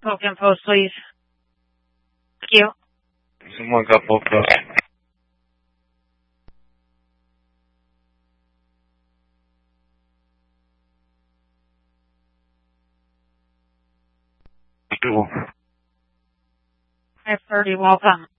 Token post, please. Thank you. Someone got both those. Cool. 530, welcome.